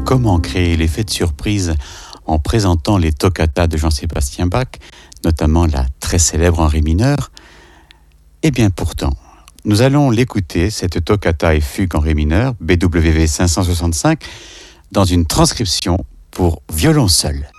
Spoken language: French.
comment créer l'effet de surprise en présentant les toccatas de Jean-Sébastien Bach, notamment la très célèbre en ré mineur. Eh bien pourtant, nous allons l'écouter, cette toccata et fugue en ré mineur, BWV 565, dans une transcription pour violon seul.